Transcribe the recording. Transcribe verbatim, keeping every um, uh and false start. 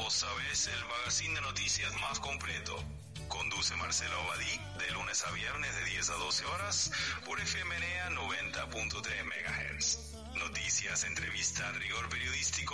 Vos sabés, el magazine de noticias más completo. Conduce Marcelo Abadí de lunes a viernes de diez a doce horas por F M N A noventa punto tres megahertz. Noticias, entrevista, rigor periodístico